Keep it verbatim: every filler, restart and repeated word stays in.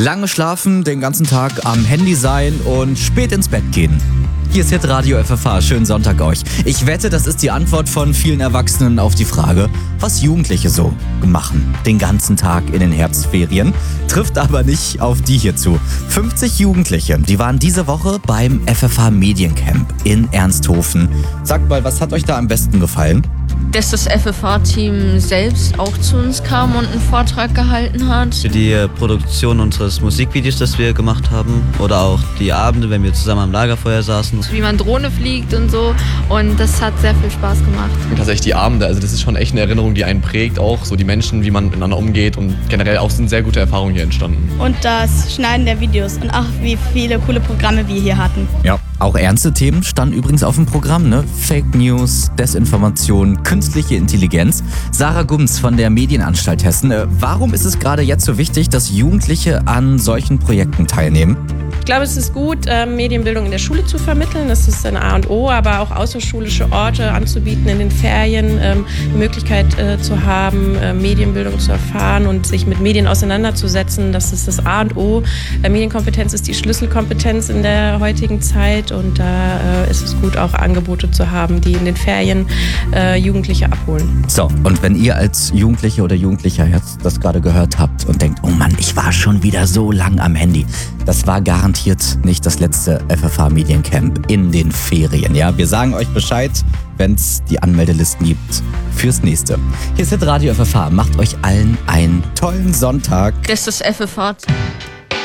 Lange schlafen, den ganzen Tag am Handy sein und spät ins Bett gehen. Hier ist Hitradio F F H. Schönen Sonntag euch. Ich wette, das ist die Antwort von vielen Erwachsenen auf die Frage, was Jugendliche so machen. Den ganzen Tag in den Herbstferien. Trifft aber nicht auf die hier zu. fünfzig Jugendliche, die waren diese Woche beim F F H Mediencamp in Ernsthofen. Sagt mal, was hat euch da am besten gefallen? Dass das F F H-Team selbst auch zu uns kam und einen Vortrag gehalten hat. Für die Produktion unseres Musikvideos, das wir gemacht haben, oder auch die Abende, wenn wir zusammen am Lagerfeuer saßen. Wie man Drohne fliegt und so, und das hat sehr viel Spaß gemacht. Und tatsächlich die Abende, also das ist schon echt eine Erinnerung, die einen prägt, auch so die Menschen, wie man miteinander umgeht, und generell auch sind sehr gute Erfahrungen hier entstanden. Und das Schneiden der Videos und auch wie viele coole Programme wir hier hatten. Ja, auch ernste Themen standen übrigens auf dem Programm, ne? Fake News, Desinformation, künstliche Intelligenz. Sarah Gums von der Medienanstalt Hessen. Äh, warum ist es gerade jetzt so wichtig, dass Jugendliche an solchen Projekten teilnehmen? Ich glaube, es ist gut, Medienbildung in der Schule zu vermitteln. Das ist ein A und O, aber auch außerschulische Orte anzubieten in den Ferien, die Möglichkeit zu haben, Medienbildung zu erfahren und sich mit Medien auseinanderzusetzen. Das ist das A und O. Medienkompetenz ist die Schlüsselkompetenz in der heutigen Zeit, und da ist es gut, auch Angebote zu haben, die in den Ferien Jugendliche abholen. So, und wenn ihr als Jugendliche oder Jugendlicher jetzt das gerade gehört habt und denkt, oh Mann, ich war schon wieder so lang am Handy, das war garantiert nicht das letzte F F H Mediencamp in den Ferien. Ja, wir sagen euch Bescheid, wenn es die Anmeldelisten gibt fürs nächste. Hier ist Hitradio F F H. Macht euch allen einen tollen Sonntag. Dass das F F H